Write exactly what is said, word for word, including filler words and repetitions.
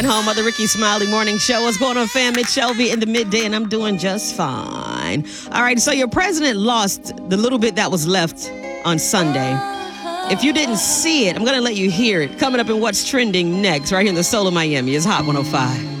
right home of the Ricky Smiley Morning Show. What's going on, fam? It's Shelby in the midday, and I'm doing just fine. All right, so your president lost the little bit that was left on Sunday. If you didn't see it, I'm going to let you hear it. Coming up in What's Trending next, right here in the soul of Miami. It's Hot one oh five.